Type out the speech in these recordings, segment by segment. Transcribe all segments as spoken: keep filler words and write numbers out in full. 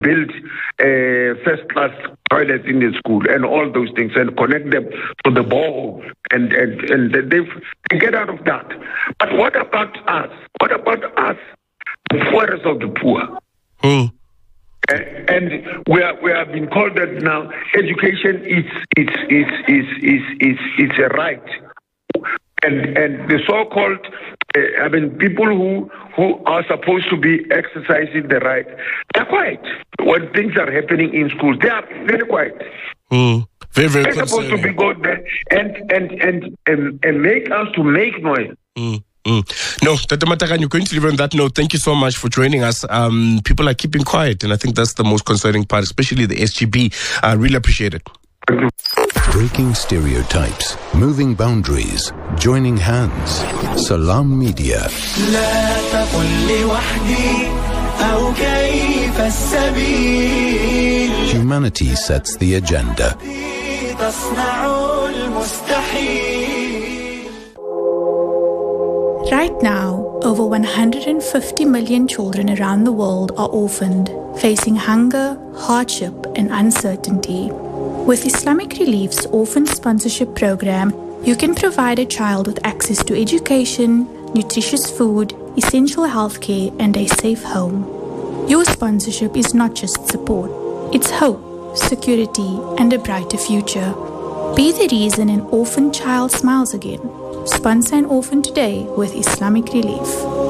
build uh, first-class toilets in the school and all those things and connect them to the borehole and, and, and they they get out of that. But what about us? What about us, the poorest of the poor? Hmm. And, and we are we have been called that now. Education is is is is is is, is a right, and and the so-called uh, I mean people who who are supposed to be exercising the right, they're quiet when things are happening in schools. They are very quiet. Mm. Very very. They're supposed to be good there and and and and, and make us to make noise. Mm. Mm. No, Tata Matakane, you're going to leave on that note. Thank you so much for joining us. Um, people are keeping quiet, and I think that's the most concerning part, especially the S G B. I really appreciate it. Breaking stereotypes, moving boundaries, joining hands. Salam Media. Humanity sets the agenda. Right now, over one hundred fifty million children around the world are orphaned, facing hunger, hardship, and uncertainty. With Islamic Relief's Orphan Sponsorship Program, you can provide a child with access to education, nutritious food, essential healthcare, and a safe home. Your sponsorship is not just support, it's hope, security, and a brighter future. Be the reason an orphan child smiles again. Sponsor an orphan today with Islamic Relief.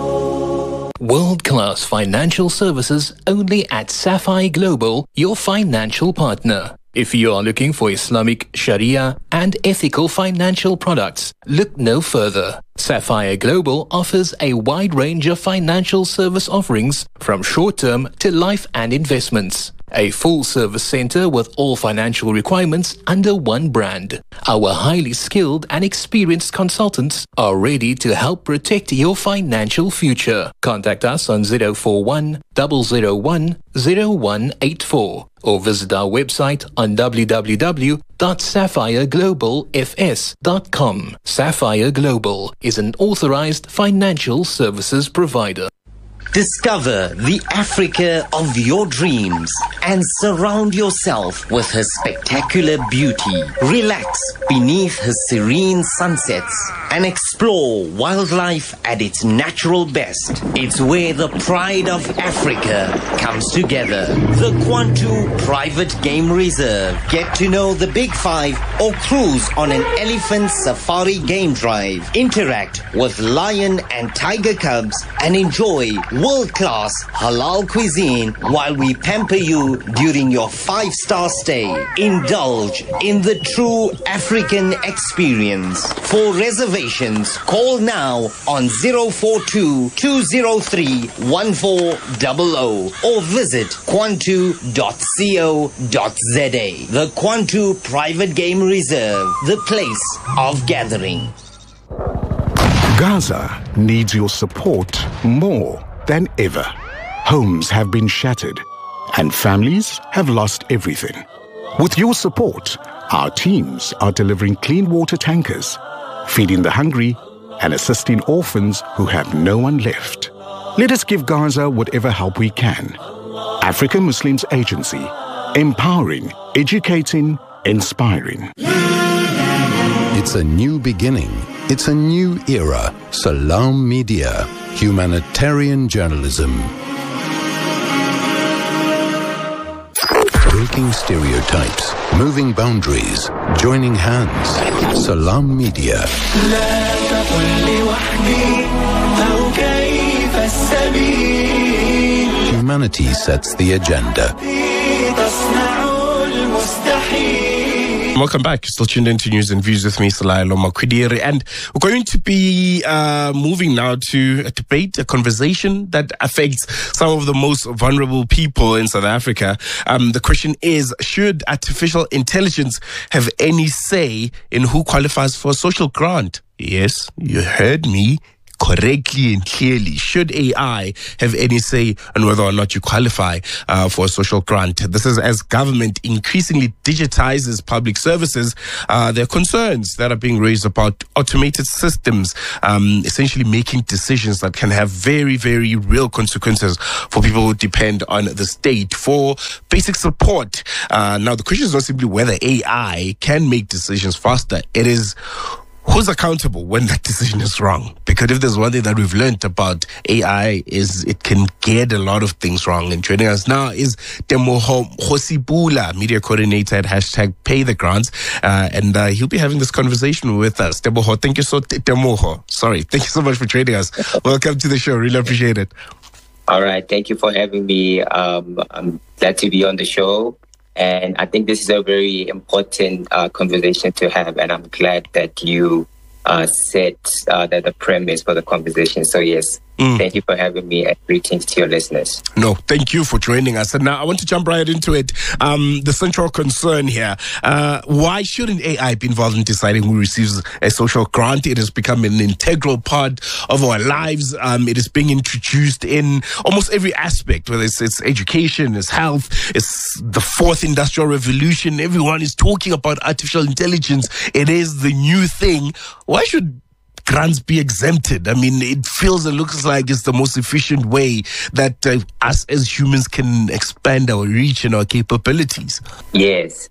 World-class financial services only at Sapphire Global, your financial partner. If you are looking for Islamic Sharia and ethical financial products, look no further. Sapphire Global offers a wide range of financial service offerings from short-term to life and investments. A full-service center with all financial requirements under one brand. Our highly skilled and experienced consultants are ready to help protect your financial future. Contact us on zero four one, zero zero one, zero one eight four or visit our website on w w w dot sapphire global f s dot com. Sapphire Global is an authorized financial services provider. Discover the Africa of your dreams and surround yourself with her spectacular beauty. Relax beneath her serene sunsets and explore wildlife at its natural best. It's where the pride of Africa comes together. The Kwantu Private Game Reserve. Get to know the Big Five or cruise on an elephant safari game drive. Interact with lion and tiger cubs and enjoy world-class halal cuisine while we pamper you during your five-star stay. Indulge in the true African experience. For reservations, call now on zero four two, two zero three, one four zero zero or visit kwantu dot co dot z a. The Kwantu Private Game Reserve, the place of gathering. Gaza needs your support more than ever. Homes have been shattered and families have lost everything. With your support, our teams are delivering clean water tankers, feeding the hungry and assisting orphans who have no one left. Let us give Gaza whatever help we can. African Muslims Agency, empowering, educating, inspiring. It's a new beginning. It's a new era. Salam Media. Humanitarian journalism. Breaking stereotypes, moving boundaries, joining hands. Salam Media. Humanity sets the agenda. Welcome back. Still tuned into News and Views with me, Salaylo Makwidiri. And we're going to be uh, moving now to a debate, a conversation that affects some of the most vulnerable people in South Africa. Um, the question is, should artificial intelligence have any say in who qualifies for a social grant? Yes, you heard me. correctly and clearly? Should A I have any say on whether or not you qualify uh, for a social grant? This is as government increasingly digitizes public services. Uh, there are concerns that are being raised about automated systems, um, essentially making decisions that can have very, very real consequences for people who depend on the state for basic support. Uh, now, the question is not simply whether A I can make decisions faster. It is who's accountable when that decision is wrong? Because if there's one thing that we've learned about A I is it can get a lot of things wrong. And joining us now is Temoho Hosibula, media coordinator at hashtag Pay the Grants. Uh, and uh, he'll be having this conversation with us. Temoho, thank you so Temoho. Sorry. Thank you so much for joining us. Welcome to the show. Really appreciate it. All right. Thank you for having me. Um, I'm glad to be on the show. And I think this is a very important uh, conversation to have. And I'm glad that you uh, set uh, the, the premise for the conversation. So, yes, mm. thank you for having me, and greetings to your listeners. No, thank you for joining us. And now I want to jump right into it. Um, the central concern here, uh, why shouldn't A I be involved in deciding who receives a social grant? It has become an integral part of our lives. Um, it is being introduced in almost every aspect, whether it's, it's education, it's health, it's the fourth industrial revolution. Everyone is talking about artificial intelligence. It is the new thing. Why should grants be exempted? I mean, it feels and looks like it's the most efficient way that uh, us as humans can expand our reach and our capabilities. Yes.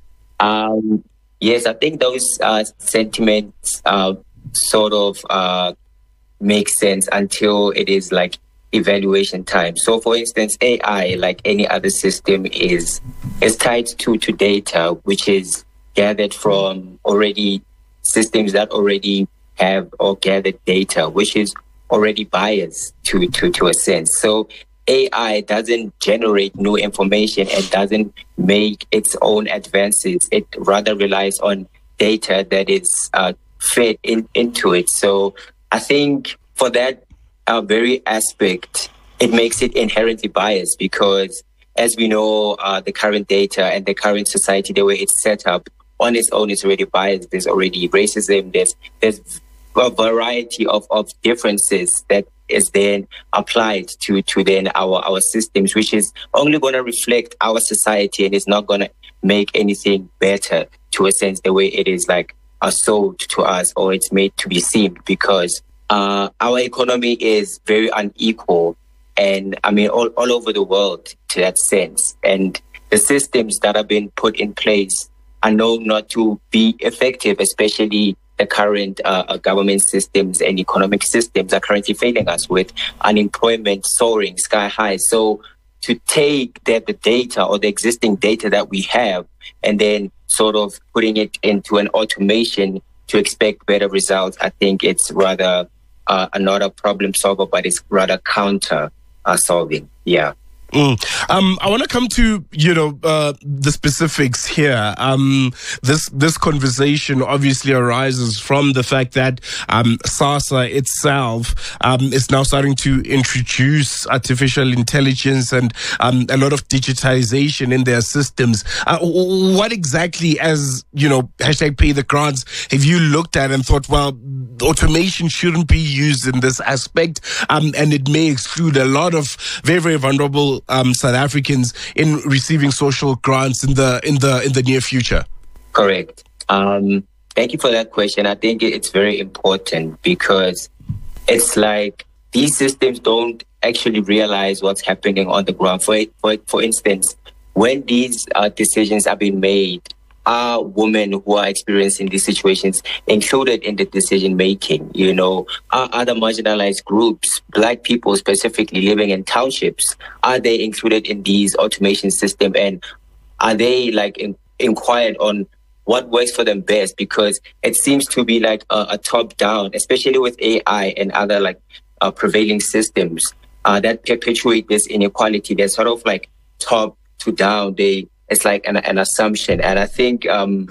Um, yes, I think those uh, sentiments uh, sort of uh, make sense until it is like evaluation time. So, for instance, A I, like any other system, is is tied to, to data, which is gathered from already systems that already have or gathered data, which is already biased to, to, to a sense. So A I doesn't generate new information and doesn't make its own advances. It rather relies on data that is uh, fed in, into it. So I think for that uh, very aspect, it makes it inherently biased because, as we know, uh, the current data and the current society, the way it's set up, on its own is already biased. There's already racism. There's there's a variety of, of differences that is then applied to, to then our, our systems, which is only going to reflect our society and is not going to make anything better to a sense the way it is like uh, sold to us or it's made to be seen, because uh, our economy is very unequal and I mean all, all over the world to that sense. And the systems that have been put in place are known not to be effective, especially the current uh, government systems and economic systems are currently failing us with unemployment soaring sky high. So to take that the data or the existing data that we have and then sort of putting it into an automation to expect better results, I think it's rather uh, not a problem solver, but it's rather counter uh, solving. Yeah. Mm. Um, I want to come to, you know, uh, the specifics here. Um, this, this conversation obviously arises from the fact that, um, SASSA itself, um, is now starting to introduce artificial intelligence and, um, a lot of digitization in their systems. Uh, what exactly, as, you know, hashtag Pay the Grants, have you looked at and thought, well, automation shouldn't be used in this aspect, um, and it may exclude a lot of very, very vulnerable Um, South Africans in receiving social grants in the in the in the near future? Correct. Um, thank you for that question. I think it's very important because it's like these systems don't actually realize what's happening on the ground. For for for instance, when these uh, decisions are being made, are women who are experiencing these situations included in the decision making? You know, are other marginalized groups, Black people specifically living in townships, are they included in these automation systems? And are they like in, inquired on what works for them best? Because it seems to be like a, a top down, especially with A I and other like uh, prevailing systems uh, that perpetuate this inequality. They're sort of like top to down. They It's like an, an assumption. And I think um,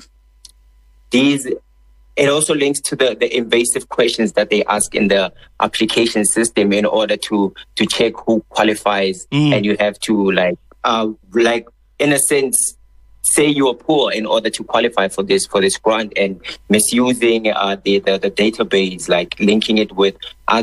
these, it also links to the, the invasive questions that they ask in the application system in order to, to check who qualifies. Mm. And you have to like, uh, like in a sense, say you're poor in order to qualify for this, for this grant, and misusing uh, the, the, the database, like linking it with other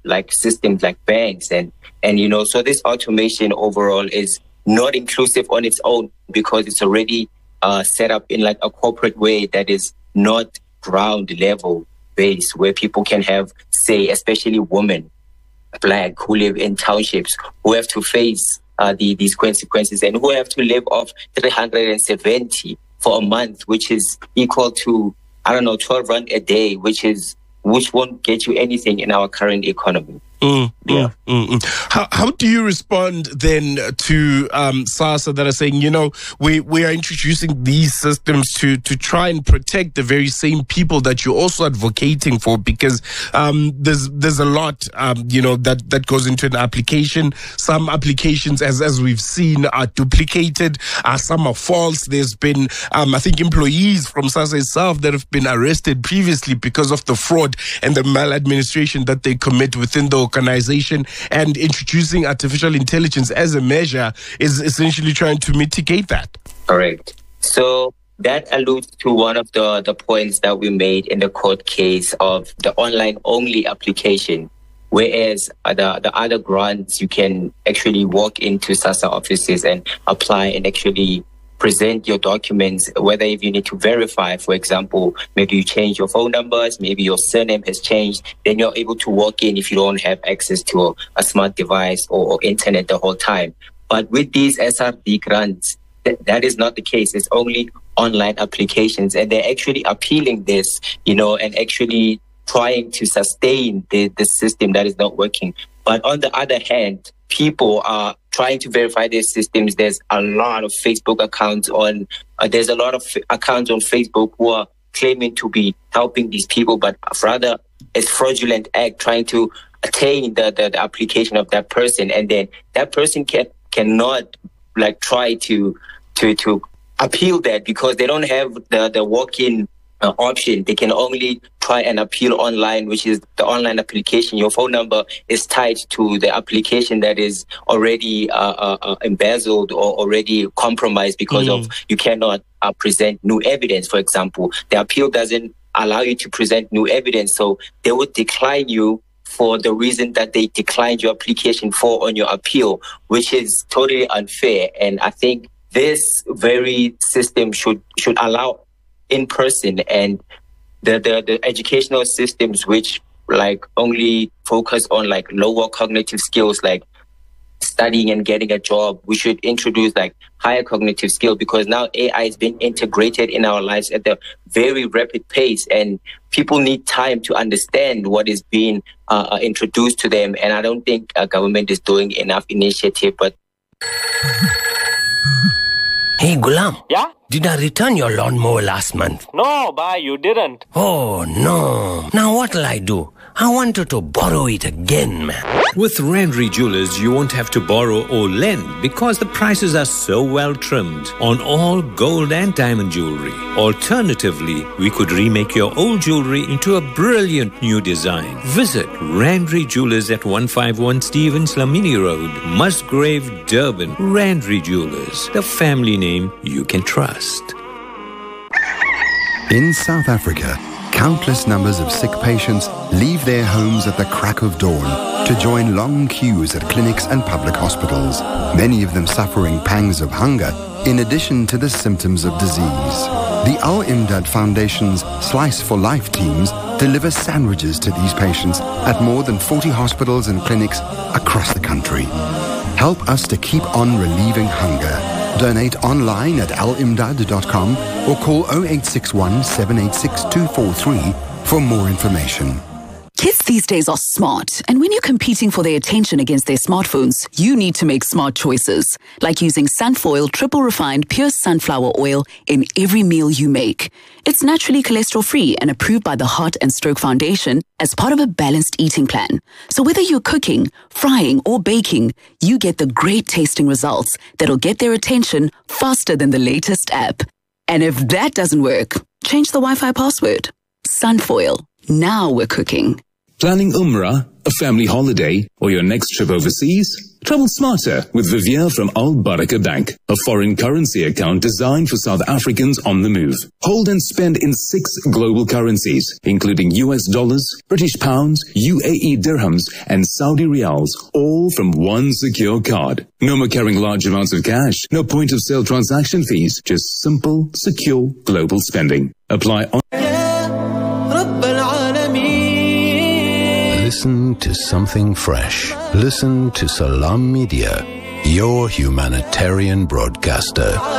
like systems like banks and, and, you know, so this automation overall is not inclusive on its own because it's already uh, set up in like a corporate way that is not ground level based, where people can have say, especially women, black, who live in townships, who have to face uh, the, these consequences and who have to live off three hundred seventy for a month, which is equal to, I don't know, twelve rand a day, which is which won't get you anything in our current economy. Mm, yeah. Mm, mm, mm. How how do you respond then to um, SASSA that are saying, you know, we, we are introducing these systems to to try and protect the very same people that you're also advocating for? Because um, there's there's a lot, um, you know, that, that goes into an application. Some applications, as as we've seen, are duplicated. Uh, some are false. There's been, um, I think, employees from SASSA itself that have been arrested previously because of the fraud and the maladministration that they commit within the organization, and introducing artificial intelligence as a measure is essentially trying to mitigate that. Correct. So that alludes to one of the, the points that we made in the court case of the online-only application, whereas the, the other grants, you can actually walk into SASSA offices and apply and actually present your documents, whether if you need to verify, for example, maybe you change your phone numbers, maybe your surname has changed, then you're able to walk in if you don't have access to a, a smart device or, or internet the whole time. But with these S R D grants, th- that is not the case. It's only online applications, and they're actually appealing this, you know, and actually trying to sustain the, the system that is not working. But on the other hand, people are trying to verify their systems. There's a lot of Facebook accounts on, uh, there's a lot of f- accounts on Facebook who are claiming to be helping these people, but rather it's fraudulent act trying to attain the, the, the application of that person. And then that person can, cannot like try to, to, to appeal that because they don't have the, the walk-in Uh, option. They can only try and appeal online, which is the online application. Your phone number is tied to the application that is already uh, uh, uh, embezzled or already compromised because mm. of you cannot uh, present new evidence, for example. The appeal doesn't allow you to present new evidence, so they would decline you for the reason that they declined your application for on your appeal, which is totally unfair. And I think this very system should should allow in person, and the, the the educational systems which like only focus on like lower cognitive skills like studying and getting a job, we should introduce like higher cognitive skill, because now A I is being integrated in our lives at a very rapid pace, and people need time to understand what is being uh, introduced to them. And I don't think our government is doing enough initiative. But hey, Gulam. Yeah? Did I return your lawnmower last month? No, bye, you didn't. Oh, no. Now what'll I do? I wanted to borrow it again, man. With Randry Jewelers, you won't have to borrow or lend because the prices are so well trimmed on all gold and diamond jewelry. Alternatively, we could remake your old jewelry into a brilliant new design. Visit Randry Jewelers at one fifty-one Stevens Lamini Road, Musgrave, Durban. Randry Jewelers, the family name you can trust. In South Africa, countless numbers of sick patients leave their homes at the crack of dawn to join long queues at clinics and public hospitals, many of them suffering pangs of hunger in addition to the symptoms of disease. The Al Imdad Foundation's Slice for Life teams deliver sandwiches to these patients at more than forty hospitals and clinics across the country. Help us to keep on relieving hunger. Donate online at al imdad dot com or call oh eight six one, seven eight six, two four three for more information. Kids these days are smart, and when you're competing for their attention against their smartphones, you need to make smart choices, like using Sunfoil triple refined pure sunflower oil in every meal you make. It's naturally cholesterol-free and approved by the Heart and Stroke Foundation as part of a balanced eating plan. So whether you're cooking, frying, or baking, you get the great tasting results that'll get their attention faster than the latest app. And if that doesn't work, change the Wi-Fi password. Sunfoil. Now we're cooking. Planning Umrah, a family holiday, or your next trip overseas? Travel smarter with Vivier from Al Baraka Bank, a foreign currency account designed for South Africans on the move. Hold and spend in six global currencies, including U S dollars, British pounds, U A E dirhams, and Saudi riyals, all from one secure card. No more carrying large amounts of cash, no point of sale transaction fees, just simple, secure global spending. Apply on. Listen to something fresh. Listen to Salam Media, your humanitarian broadcaster.